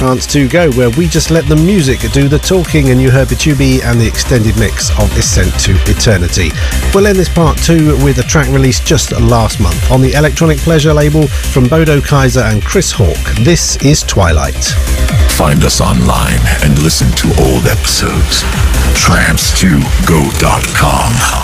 Trance to Go, where we just let the music do the talking, and you heard Bitubi and the extended mix of Ascent to Eternity. We'll end this part 2 with a track released just last month on the Electronic Pleasure label from Bodo Kaiser and Chris Hawk. This is Twilight. Find us online and listen to old episodes. Trance2Go.com.